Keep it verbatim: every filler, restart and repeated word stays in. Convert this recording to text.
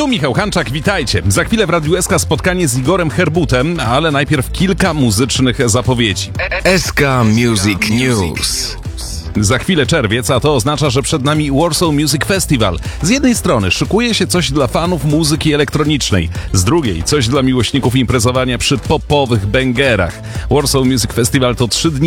Tu Michał Hanczak, witajcie. Za chwilę w Radiu S K spotkanie z Igorem Herbutem, ale najpierw kilka muzycznych zapowiedzi. S K Music News. Za chwilę czerwiec, a to oznacza, że przed nami Warsaw Music Festival. Z jednej strony szykuje się coś dla fanów muzyki elektronicznej, z drugiej coś dla miłośników imprezowania przy popowych bęgerach. Warsaw Music Festival to trzy dni